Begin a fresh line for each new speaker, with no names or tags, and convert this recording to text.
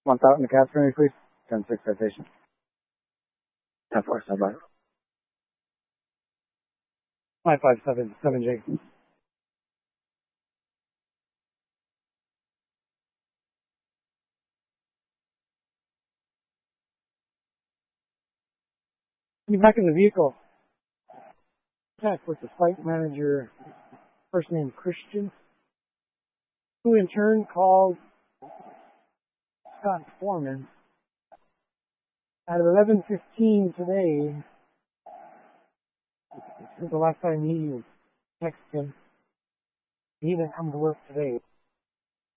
1 out in the cast for me, please. 10-6 citation. 10-4, stand by. 557-7J. You back in the vehicle. Contact with the flight manager, first name Christian, who in turn called Scott Foreman at 11:15 today. This is the last time he texted him. He didn't come to work today.